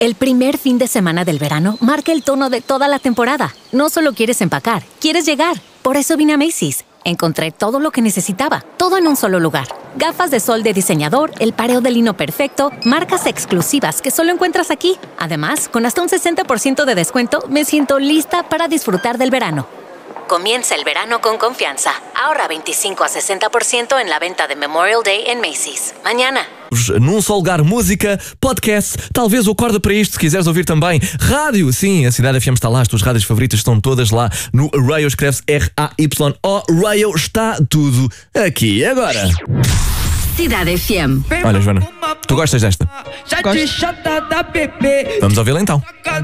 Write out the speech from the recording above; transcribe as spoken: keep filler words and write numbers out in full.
El primer fin de semana del verano marca el tono de toda la temporada. No solo quieres empacar, quieres llegar. Por eso vine a Macy's. Encontré todo lo que necesitaba, todo en un solo lugar. Gafas de sol de diseñador, el pareo de lino perfecto, marcas exclusivas que solo encuentras aquí. Además, con hasta un sesenta por ciento de descuento, me siento lista para disfrutar del verano. Comienza el verano con confianza. Ahorra veinticinco a sessenta por cento en la venta de Memorial Day en Macy's. Mañana. Num só lugar, música, podcast, talvez o Acorda para isto, se quiseres ouvir também. Rádio, sim, a Cidade F M está lá, as tuas rádios favoritas estão todas lá no Rayo, escreve-se R A Y O. Rayo, está tudo aqui. Agora, Cidade F M. olha, Joana, tu gostas desta? Gosto. Vamos ouvi-la então.